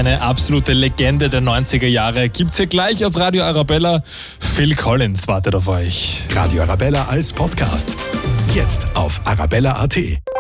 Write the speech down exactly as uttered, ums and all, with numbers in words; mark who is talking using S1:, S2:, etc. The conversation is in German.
S1: eine absolute Legende der neunziger Jahre. Gibt's hier gleich auf Radio Arabella. Phil Collins wartet auf euch.
S2: Radio Arabella als Podcast. Jetzt auf arabella punkt at.